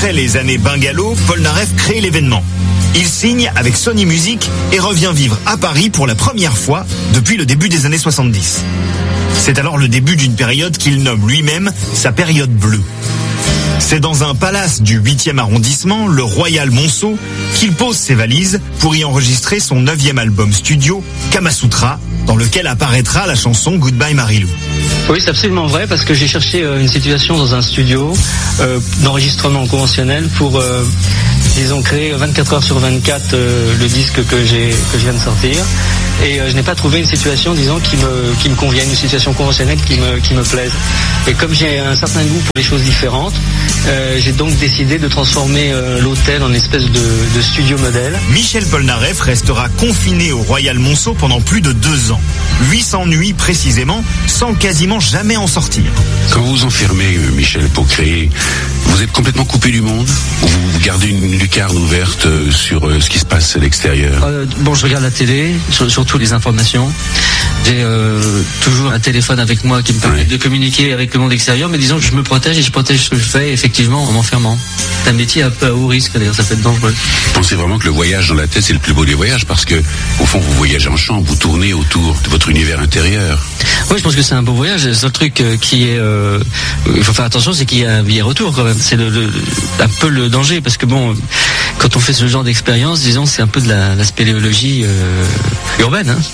Après les années bungalow, Polnareff crée l'événement. Il signe avec Sony Music et revient vivre à Paris pour la première fois depuis le début des années 70. C'est alors le début d'une période qu'il nomme lui-même sa période bleue. C'est dans un palace du 8e arrondissement, le Royal Monceau, qu'il pose ses valises pour y enregistrer son 9e album studio, Kamasutra, dans lequel apparaîtra la chanson Goodbye Marilou. Oui, c'est absolument vrai, parce que j'ai cherché une situation dans un studio d'enregistrement conventionnel pour, disons, créer 24 heures sur 24 le disque que je viens de sortir. Et je n'ai pas trouvé une situation, disons, qui me convienne, une situation conventionnelle qui me plaise. Et comme j'ai un certain goût pour les choses différentes, j'ai donc décidé de transformer l'hôtel en une espèce de studio modèle. Michel Polnareff restera confiné au Royal Monceau pendant plus de 2 ans. 800 nuits précisément, sans quasiment jamais en sortir. Quand vous vous enfermez, Michel, pour créer, vous êtes complètement coupé du monde? Ou vous gardez une lucarne ouverte sur ce qui se passe à l'extérieur? Bon, je regarde la télé, surtout les informations. J'ai toujours un téléphone avec moi qui me permet de communiquer avec le monde extérieur, mais disons que je me protège et je protège ce que je fais effectivement en m'enfermant. C'est un métier un peu à haut risque d'ailleurs, ça peut être dangereux. Pensez vraiment que le voyage dans la tête c'est le plus beau des voyages, parce que au fond vous voyagez en chambre, vous tournez autour de votre univers intérieur. Oui, je pense que c'est un beau voyage. Le seul truc qui est, il faut faire attention, c'est qu'il y a un billet retour quand même. C'est un peu le danger, parce que bon, quand on fait ce genre d'expérience, disons, c'est un peu de la spéléologie urbaine. Hein.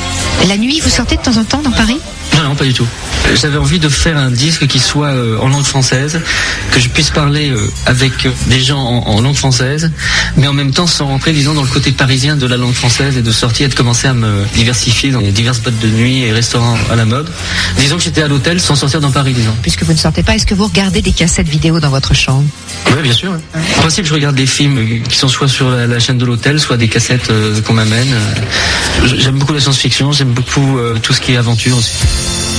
La nuit, vous sortez de temps en temps dans Paris ? Non, pas du tout. J'avais envie de faire un disque qui soit en langue française, que je puisse parler avec des gens en langue française, mais en même temps sans rentrer, disons, dans le côté parisien de la langue française, et de sortir et de commencer à me diversifier dans les diverses boîtes de nuit et restaurants à la mode. Disons que j'étais à l'hôtel sans sortir dans Paris, disons. Puisque vous ne sortez pas, est-ce que vous regardez des cassettes vidéo dans votre chambre ? Oui, bien sûr. En principe, je regarde des films qui sont soit sur la chaîne de l'hôtel, soit des cassettes qu'on m'amène. J'aime beaucoup la science-fiction, j'aime beaucoup tout ce qui est aventure aussi.